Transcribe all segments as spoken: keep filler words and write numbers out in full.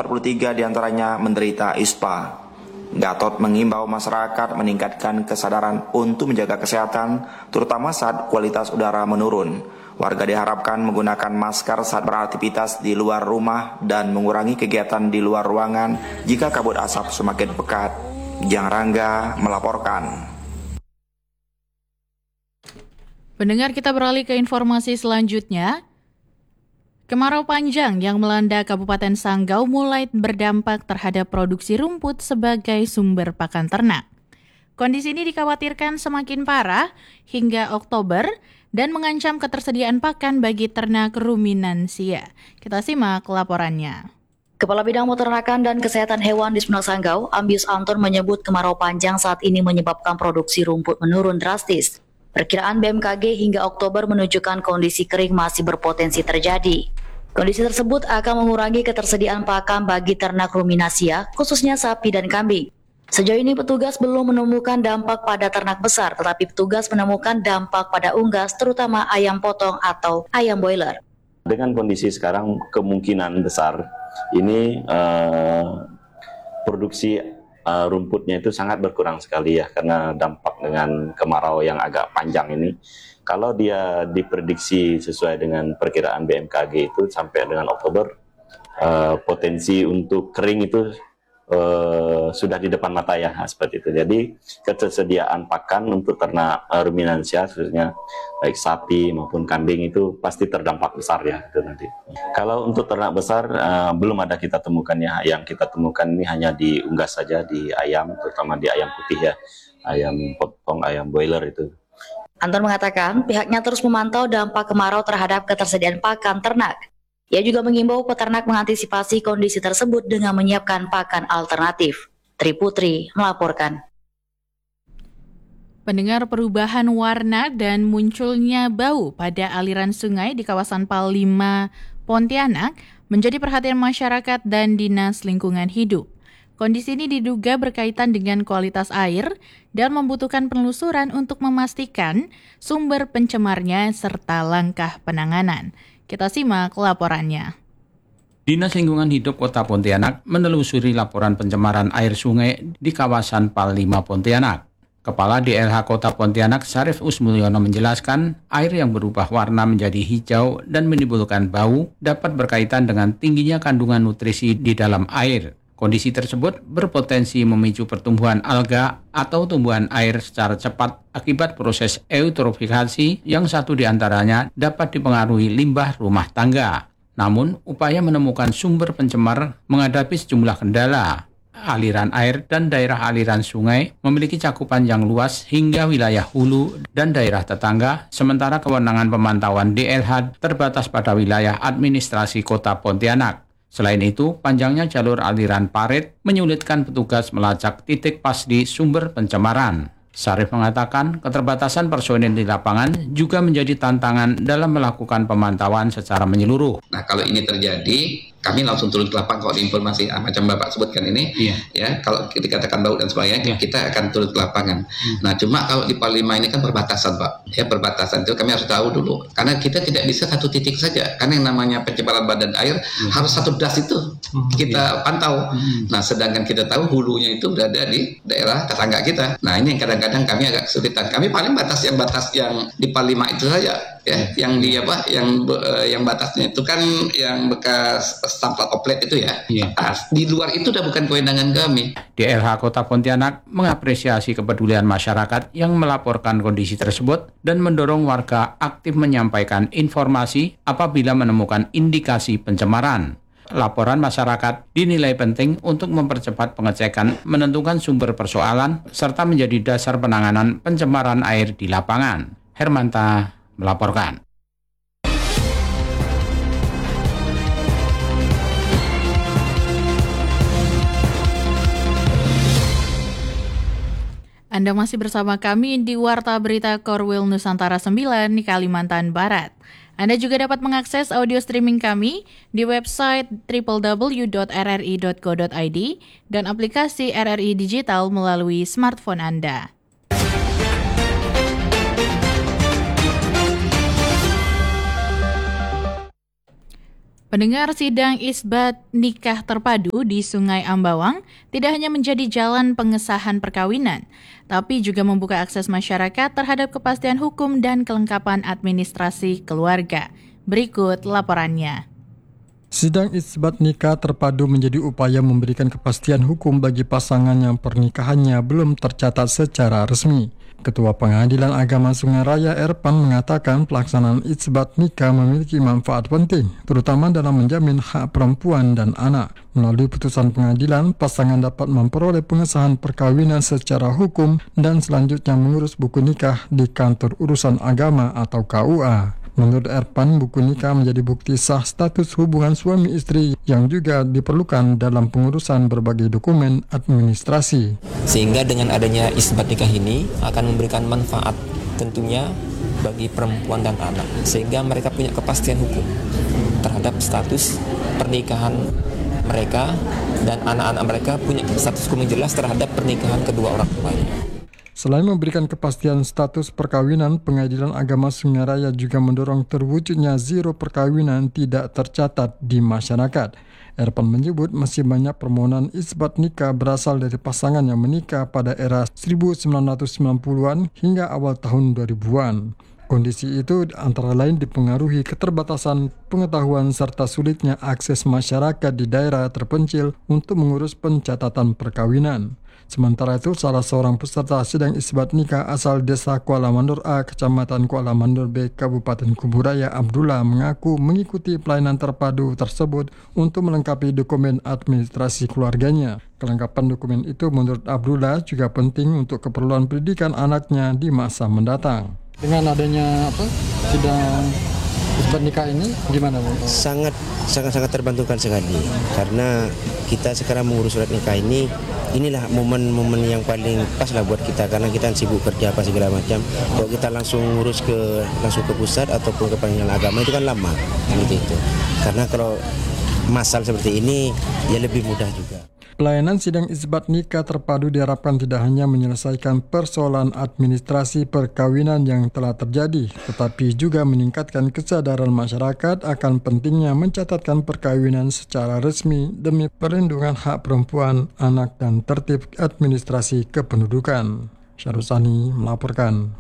empat puluh tiga diantaranya menderita ispa. Gatot mengimbau masyarakat meningkatkan kesadaran untuk menjaga kesehatan, terutama saat kualitas udara menurun. Warga diharapkan menggunakan masker saat beraktivitas di luar rumah dan mengurangi kegiatan di luar ruangan jika kabut asap semakin pekat. Jang Rangga melaporkan. Pendengar, kita beralih ke informasi selanjutnya. Kemarau panjang yang melanda Kabupaten Sanggau mulai berdampak terhadap produksi rumput sebagai sumber pakan ternak. Kondisi ini dikhawatirkan semakin parah hingga Oktober dan mengancam ketersediaan pakan bagi ternak ruminansia. Kita simak laporannya. Kepala Bidang Peternakan dan Kesehatan Hewan di Sumeneb Sanggau, Ambius Anton menyebut kemarau panjang saat ini menyebabkan produksi rumput menurun drastis. Perkiraan B M K G hingga Oktober menunjukkan kondisi kering masih berpotensi terjadi. Kondisi tersebut akan mengurangi ketersediaan pakan bagi ternak ruminasia, khususnya sapi dan kambing. Sejauh ini petugas belum menemukan dampak pada ternak besar, tetapi petugas menemukan dampak pada unggas, terutama ayam potong atau ayam boiler. Dengan kondisi sekarang, kemungkinan besar ini uh, produksi uh, rumputnya itu sangat berkurang sekali ya, karena dampak dengan kemarau yang agak panjang ini. Kalau dia diprediksi sesuai dengan perkiraan B M K G itu sampai dengan Oktober, uh, potensi untuk kering itu uh, sudah di depan mata ya, seperti itu. Jadi ketersediaan pakan untuk ternak uh, ruminansia, khususnya baik sapi maupun kambing itu pasti terdampak besar ya itu nanti. Kalau untuk ternak besar uh, belum ada kita temukan ya, yang kita temukan ini hanya di unggas saja, di ayam, terutama di ayam putih ya, ayam potong, ayam boiler itu. Anton mengatakan pihaknya terus memantau dampak kemarau terhadap ketersediaan pakan ternak. Ia juga mengimbau peternak mengantisipasi kondisi tersebut dengan menyiapkan pakan alternatif. Tri Putri melaporkan. Pendengar, perubahan warna dan munculnya bau pada aliran sungai di kawasan Pal lima, Pontianak menjadi perhatian masyarakat dan Dinas Lingkungan Hidup. Kondisi ini diduga berkaitan dengan kualitas air dan membutuhkan penelusuran untuk memastikan sumber pencemarnya serta langkah penanganan. Kita simak laporannya. Dinas Lingkungan Hidup Kota Pontianak menelusuri laporan pencemaran air sungai di kawasan Pal lima Pontianak. Kepala D L H Kota Pontianak Syarif Usmulyono menjelaskan air yang berubah warna menjadi hijau dan menimbulkan bau dapat berkaitan dengan tingginya kandungan nutrisi di dalam air. Kondisi tersebut berpotensi memicu pertumbuhan alga atau tumbuhan air secara cepat akibat proses eutrofikasi yang satu diantaranya dapat dipengaruhi limbah rumah tangga. Namun, upaya menemukan sumber pencemar menghadapi sejumlah kendala. Aliran air dan daerah aliran sungai memiliki cakupan yang luas hingga wilayah hulu dan daerah tetangga, sementara kewenangan pemantauan D L H terbatas pada wilayah administrasi Kota Pontianak. Selain itu, panjangnya jalur aliran parit menyulitkan petugas melacak titik pasti sumber pencemaran. Syarif mengatakan keterbatasan personil di lapangan juga menjadi tantangan dalam melakukan pemantauan secara menyeluruh. Nah, kalau ini terjadi, kami langsung turun ke lapangan. Kalau informasi macam Bapak sebutkan ini, iya. ya kalau dikatakan bau dan sebagainya, iya. kita akan turun ke lapangan. Hmm. Nah, cuma kalau di Pal lima ini kan perbatasan, Pak. Ya, perbatasan itu kami harus tahu dulu. Karena kita tidak bisa satu titik saja. Karena yang namanya pencemaran badan air hmm. harus satu das itu hmm. kita iya. pantau. Hmm. Nah, sedangkan kita tahu hulunya itu berada di daerah tetangga kita. Nah, ini yang kadang-kadang kami agak kesulitan. Kami paling batas yang batas yang di Pal lima itu saja. Ya, yeah. yang di apa, yang uh, yang batasnya itu kan yang bekas stempel oplet itu ya. Yeah. Nah, di luar itu udah bukan kewenangan kami. D L H Kota Pontianak mengapresiasi kepedulian masyarakat yang melaporkan kondisi tersebut dan mendorong warga aktif menyampaikan informasi apabila menemukan indikasi pencemaran. Laporan masyarakat dinilai penting untuk mempercepat pengecekan, menentukan sumber persoalan, serta menjadi dasar penanganan pencemaran air di lapangan. Hermanta melaporkan. Anda masih bersama kami di Warta Berita Korwil Nusantara sembilan di Kalimantan Barat. Anda juga dapat mengakses audio streaming kami di website w w w dot r r i dot co dot i d dan aplikasi R R I Digital melalui smartphone Anda. Pendengar, sidang isbat nikah terpadu di Sungai Ambawang tidak hanya menjadi jalan pengesahan perkawinan, tapi juga membuka akses masyarakat terhadap kepastian hukum dan kelengkapan administrasi keluarga. Berikut laporannya. Sidang isbat nikah terpadu menjadi upaya memberikan kepastian hukum bagi pasangan yang pernikahannya belum tercatat secara resmi. Ketua Pengadilan Agama Sungai Raya Erpan mengatakan pelaksanaan isbat nikah memiliki manfaat penting, terutama dalam menjamin hak perempuan dan anak. Melalui putusan pengadilan, pasangan dapat memperoleh pengesahan perkawinan secara hukum dan selanjutnya mengurus buku nikah di kantor urusan agama atau K U A. Menurut Erpan, buku nikah menjadi bukti sah status hubungan suami istri yang juga diperlukan dalam pengurusan berbagai dokumen administrasi. Sehingga dengan adanya isbat nikah ini akan memberikan manfaat tentunya bagi perempuan dan anak, sehingga mereka punya kepastian hukum terhadap status pernikahan mereka, dan anak-anak mereka punya status hukum yang jelas terhadap pernikahan kedua orang tuanya. Selain memberikan kepastian status perkawinan, Pengadilan Agama Sungai Raya juga mendorong terwujudnya zero perkawinan tidak tercatat di masyarakat. Erpan menyebut masih banyak permohonan isbat nikah berasal dari pasangan yang menikah pada era seribu sembilan ratus sembilan puluhan hingga awal tahun dua ribuan. Kondisi itu antara lain dipengaruhi keterbatasan pengetahuan serta sulitnya akses masyarakat di daerah terpencil untuk mengurus pencatatan perkawinan. Sementara itu, salah seorang peserta sidang isbat nikah asal Desa Kuala Mandor A, Kecamatan Kuala Mandor B, Kabupaten Kuburaya, Abdullah mengaku mengikuti pelayanan terpadu tersebut untuk melengkapi dokumen administrasi keluarganya. Kelengkapan dokumen itu menurut Abdullah juga penting untuk keperluan pendidikan anaknya di masa mendatang. Dengan adanya apa sidang isbat nikah ini gimana, Bu? Sangat sangat sangat terbantukan sekali karena kita sekarang mengurus surat nikah ini, inilah momen-momen yang paling pas lah buat kita karena kita sibuk kerja apa segala macam. Kalau kita langsung ngurus ke langsung ke pusat ataupun ke pengadilan agama itu kan lama seperti itu. Karena kalau masal seperti ini ya lebih mudah juga. Pelayanan sidang isbat nikah terpadu diharapkan tidak hanya menyelesaikan persoalan administrasi perkawinan yang telah terjadi, tetapi juga meningkatkan kesadaran masyarakat akan pentingnya mencatatkan perkawinan secara resmi demi perlindungan hak perempuan, anak, dan tertib administrasi kependudukan. Syarusani melaporkan.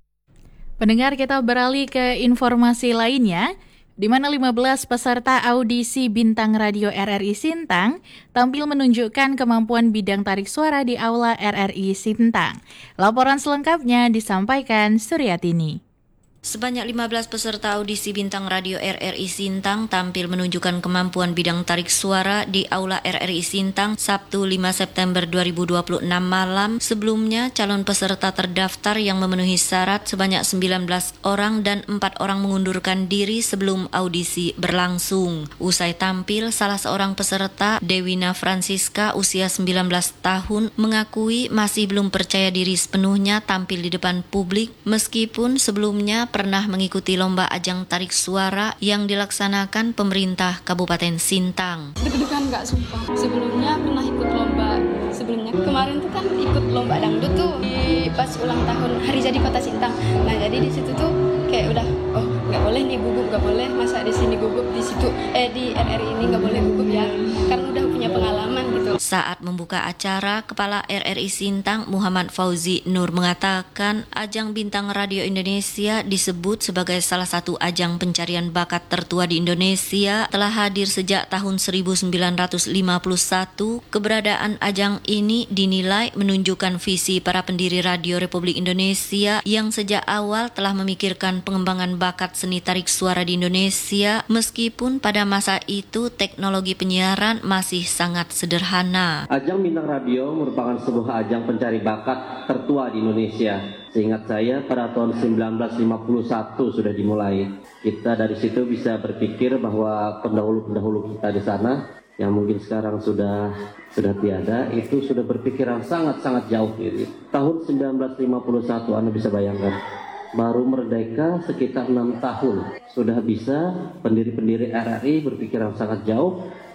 Pendengar, kita beralih ke informasi lainnya, di mana lima belas peserta audisi Bintang Radio R R I Sintang tampil menunjukkan kemampuan bidang tarik suara di Aula R R I Sintang. Laporan selengkapnya disampaikan Suryatini. Sebanyak lima belas peserta audisi Bintang Radio R R I Sintang tampil menunjukkan kemampuan bidang tarik suara di Aula R R I Sintang Sabtu lima September dua ribu dua puluh enam malam. Sebelumnya, calon peserta terdaftar yang memenuhi syarat sebanyak sembilan belas orang dan empat orang mengundurkan diri sebelum audisi berlangsung. Usai tampil, salah seorang peserta, Dewina Francisca, usia sembilan belas tahun, mengakui masih belum percaya diri sepenuhnya tampil di depan publik meskipun sebelumnya pernah mengikuti lomba ajang tarik suara yang dilaksanakan pemerintah Kabupaten Sintang. Deg-degan nggak sumpah. Sebelumnya pernah ikut lomba sebelumnya. Kemarin tuh kan ikut lomba dangdut tuh di pas ulang tahun hari jadi Kota Sintang. Nah jadi di situ tuh kayak udah oh nggak boleh nih gugup, nggak boleh masa di sini gugup, di situ eh di R R I ini nggak boleh gugup ya, karena udah punya pengalaman gitu. Saat membuka acara, Kepala R R I Sintang Muhammad Fauzi Nur mengatakan ajang Bintang Radio Indonesia disebut sebagai salah satu ajang pencarian bakat tertua di Indonesia, telah hadir sejak tahun seribu sembilan ratus lima puluh satu. Keberadaan ajang ini dinilai menunjukkan visi para pendiri Radio Republik Indonesia yang sejak awal telah memikirkan pengembangan bakat seni tarik suara di Indonesia, meskipun pada masa itu teknologi penyiaran masih sangat sederhana. Ajang Bintang Radio merupakan sebuah ajang pencari bakat tertua di Indonesia. Seingat saya pada tahun seribu sembilan ratus lima puluh satu sudah dimulai. Kita dari situ bisa berpikir bahwa pendahulu-pendahulu kita di sana yang mungkin sekarang sudah sudah tiada, itu sudah berpikiran sangat-sangat jauh. Gitu. Tahun seribu sembilan ratus lima puluh satu, Anda bisa bayangkan, baru merdeka sekitar enam tahun sudah bisa pendiri-pendiri R R I berpikiran sangat jauh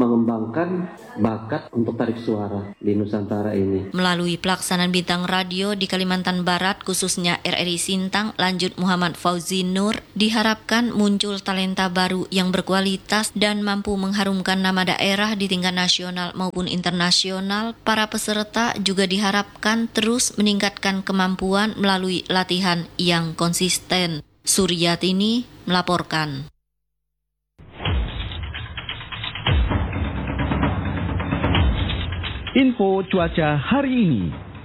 mengembangkan bakat untuk tarik suara di Nusantara ini. Melalui pelaksanaan bintang radio di Kalimantan Barat, khususnya R R I Sintang, lanjut Muhammad Fauzi Nur, diharapkan muncul talenta baru yang berkualitas dan mampu mengharumkan nama daerah di tingkat nasional maupun internasional. Para peserta juga diharapkan terus meningkatkan kemampuan melalui latihan yang konsisten. Suryatini melaporkan. Info cuaca hari ini.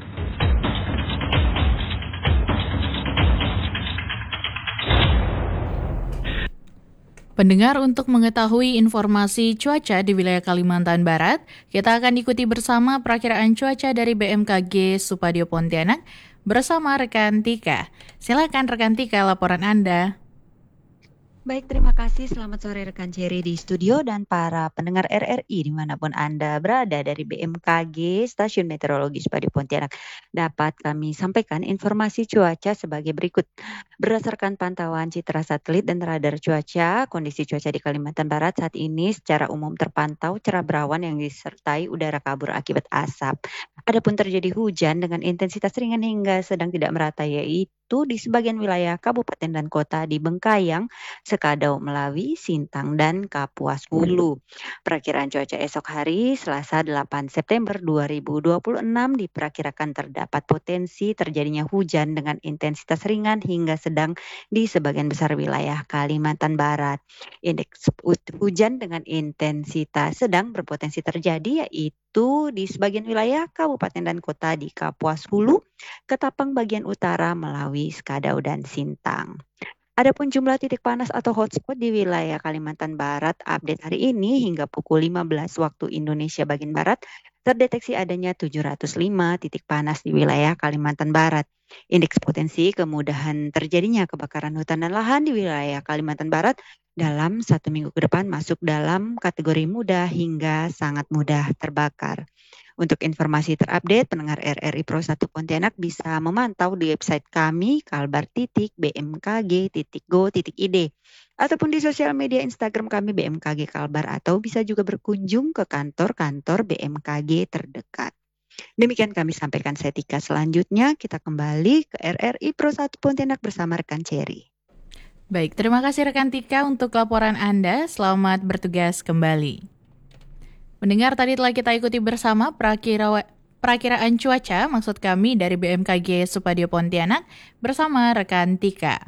Pendengar, untuk mengetahui informasi cuaca di wilayah Kalimantan Barat, kita akan ikuti bersama perakiraan cuaca dari B M K G Supadio Pontianak bersama rekan Tika. Silakan rekan Tika, laporan Anda. Baik, terima kasih. Selamat sore rekan Cherry di studio dan para pendengar R R I dimanapun Anda berada. Dari B M K G Stasiun Meteorologi Supadio Pontianak dapat kami sampaikan informasi cuaca sebagai berikut. Berdasarkan pantauan citra satelit dan radar cuaca, kondisi cuaca di Kalimantan Barat saat ini secara umum terpantau cerah berawan yang disertai udara kabur akibat asap. Adapun terjadi hujan dengan intensitas ringan hingga sedang tidak merata, yaitu di sebagian wilayah kabupaten dan kota di Bengkayang, Sekadau, Melawi, Sintang, dan Kapuas Hulu. Perakiraan cuaca esok hari Selasa delapan September dua ribu dua puluh enam diperkirakan terdapat potensi terjadinya hujan dengan intensitas ringan hingga sedang di sebagian besar wilayah Kalimantan Barat. Indeks hujan dengan intensitas sedang berpotensi terjadi yaitu di sebagian wilayah kabupaten dan kota di Kapuas Hulu, Ketapang bagian utara, Melawi, Sekadau, dan Sintang. Adapun jumlah titik panas atau hotspot di wilayah Kalimantan Barat update hari ini hingga pukul lima belas waktu Indonesia bagian Barat terdeteksi adanya tujuh ratus lima titik panas di wilayah Kalimantan Barat. Indeks potensi kemudahan terjadinya kebakaran hutan dan lahan di wilayah Kalimantan Barat dalam satu minggu ke depan masuk dalam kategori mudah hingga sangat mudah terbakar. Untuk informasi terupdate, pendengar R R I Pro satu Pontianak bisa memantau di website kami kalbar titik b m k g titik go titik i d ataupun di sosial media Instagram kami B M K G Kalbar, atau bisa juga berkunjung ke kantor-kantor B M K G terdekat. Demikian kami sampaikan setika. Selanjutnya kita kembali ke R R I Pro satu Pontianak bersama rekan Cherry. Baik, terima kasih rekan Tika untuk laporan Anda. Selamat bertugas kembali. Mendengar, tadi telah kita ikuti bersama perakira, perakiraan cuaca, maksud kami dari B M K G Supadio Pontianak bersama rekan Tika.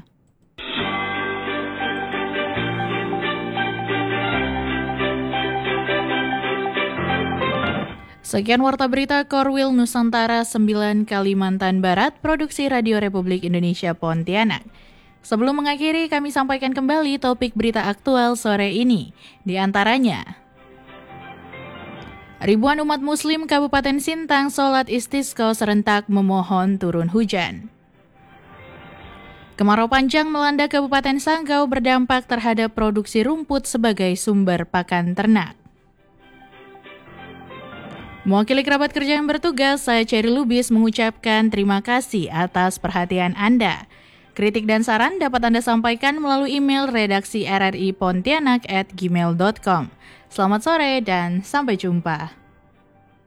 Sekian Warta Berita Korwil Nusantara sembilan Kalimantan Barat, produksi Radio Republik Indonesia Pontianak. Sebelum mengakhiri, kami sampaikan kembali topik berita aktual sore ini. Di antaranya, ribuan umat muslim Kabupaten Sintang sholat istisqa serentak memohon turun hujan. Kemarau panjang melanda Kabupaten Sanggau berdampak terhadap produksi rumput sebagai sumber pakan ternak. Mewakili kerabat kerja yang bertugas, saya Cherry Lubis mengucapkan terima kasih atas perhatian Anda. Kritik dan saran dapat Anda sampaikan melalui email redaksi r r i pontianak at gmail dot com. Selamat sore dan sampai jumpa.